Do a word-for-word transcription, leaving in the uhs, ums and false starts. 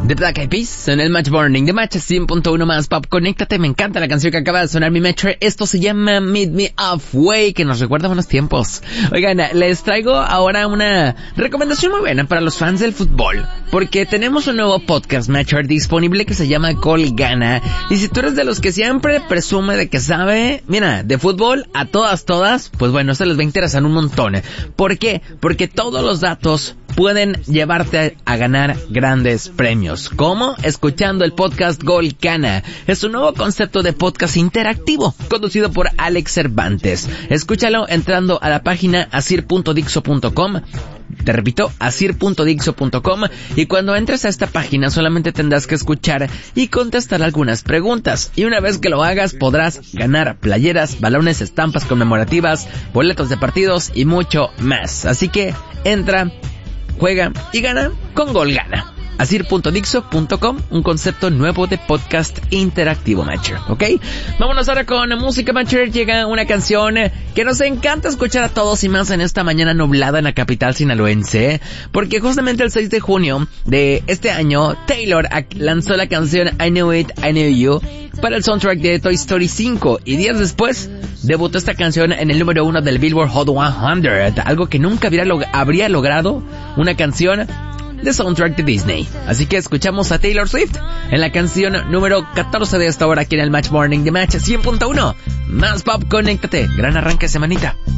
The Black Eyed Peas en el Match Morning de Match cien punto uno más Pop. Conéctate, me encanta la canción que acaba de sonar mi Metro. Esto se llama Meet Me Halfway, que nos recuerda buenos tiempos. Oigan, les traigo ahora una recomendación muy buena para los fans del fútbol, porque tenemos un nuevo podcast Match disponible que se llama Gol Gana. Y si tú eres de los que siempre presume de que sabe, mira, de fútbol a todas, todas, pues bueno, esto les va a interesar un montón. ¿Por qué? Porque todos los datos pueden llevarte a ganar grandes premios. ¿Cómo? Escuchando el podcast Gol Gana. Es un nuevo concepto de podcast interactivo, conducido por Alex Cervantes. Escúchalo entrando a la página asir punto dixo punto com. Te repito, asir punto dixo punto com, y cuando entres a esta página solamente tendrás que escuchar y contestar algunas preguntas. Y una vez que lo hagas podrás ganar playeras, balones, estampas conmemorativas, boletos de partidos y mucho más. Así que entra, juega y gana con Gol Gana. asir punto dixo punto com, un concepto nuevo de podcast interactivo, Matcher, ¿ok? Vámonos ahora con música, Matcher. Llega una canción que nos encanta escuchar a todos y más en esta mañana nublada en la capital sinaloense, porque justamente el seis de junio de este año, Taylor lanzó la canción I Knew It, I Knew You para el soundtrack de Toy Story cinco, y días después debutó esta canción en el número uno del Billboard Hot cien, algo que nunca habría, log- habría logrado una canción de soundtrack de Disney. Así que escuchamos a Taylor Swift en la canción número catorce de esta hora aquí en el Match Morning de Match cien punto uno más Pop. Conéctate, gran arranque de semanita.